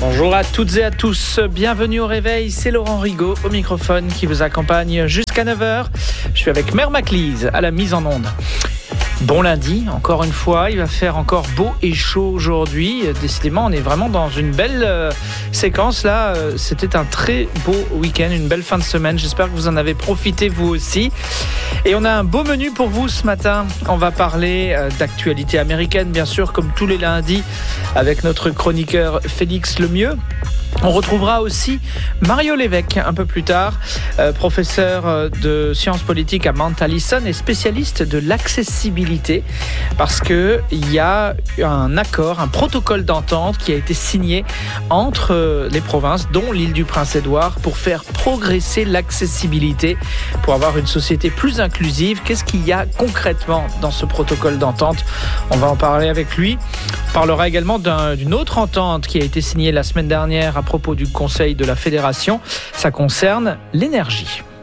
Bonjour à toutes et à tous, bienvenue au réveil, c'est Laurent Rigaud au microphone qui vous accompagne jusqu'à 9h. Je suis avec Mère Maclise à la mise en onde. Bon lundi, encore une fois, il va faire encore beau et chaud aujourd'hui. Décidément, on est vraiment dans une belle séquence là. C'était un très beau week-end, une belle fin de semaine. J'espère que vous en avez profité vous aussi. Et on a un beau menu pour vous ce matin. On va parler d'actualité américaine, bien sûr, comme tous les lundis, avec notre chroniqueur Félix Lemieux. On retrouvera aussi Mario Lévesque un peu plus tard, professeur de sciences politiques à Mount Allison et spécialiste de l'accessibilité, parce qu'il y a un accord, un protocole d'entente qui a été signé entre les provinces, dont l'île du Prince-Édouard, pour faire progresser l'accessibilité, pour avoir une société plus inclusive. Qu'est-ce qu'il y a concrètement dans ce protocole d'entente ? On va en parler avec lui. On parlera également d'une autre entente qui a été signée la semaine dernière à propos du Conseil de la Fédération. Ça concerne l'énergie.